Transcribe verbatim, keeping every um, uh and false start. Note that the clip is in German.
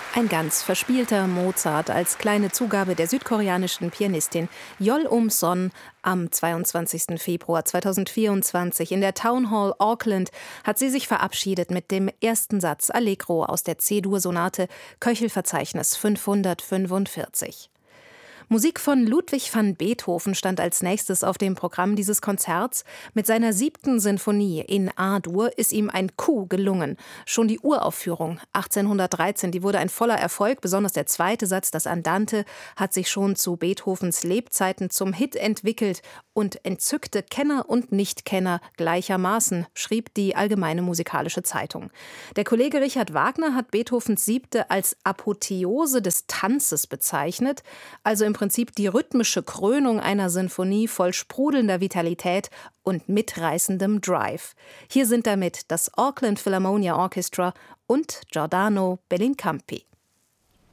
Ein ganz verspielter Mozart als kleine Zugabe der südkoreanischen Pianistin Yeol Um-son am zweiundzwanzigsten Februar zweitausendvierundzwanzig in der Town Hall Auckland hat sie sich verabschiedet mit dem ersten Satz Allegro aus der C-Dur-Sonate Köchelverzeichnis fünfhundertfünfundvierzig. Musik von Ludwig van Beethoven stand als nächstes auf dem Programm dieses Konzerts. Mit seiner siebten Sinfonie in A-Dur ist ihm ein Coup gelungen. Schon die Uraufführung achtzehnhundertdreizehn, die wurde ein voller Erfolg. Besonders der zweite Satz, das Andante, hat sich schon zu Beethovens Lebzeiten zum Hit entwickelt und entzückte Kenner und Nichtkenner gleichermaßen, schrieb die Allgemeine Musikalische Zeitung. Der Kollege Richard Wagner hat Beethovens Siebte als Apotheose des Tanzes bezeichnet, also im Prinzip die rhythmische Krönung einer Sinfonie voll sprudelnder Vitalität und mitreißendem Drive. Hier sind damit das Auckland Philharmonia Orchestra und Giordano Bellincampi.